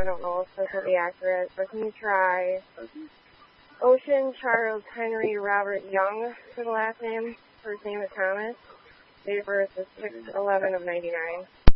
I don't know if this will be accurate, but can you try Ocean Charles Henry Robert Young for the last name? First name is Thomas. Date of birth is 6/11 of 99.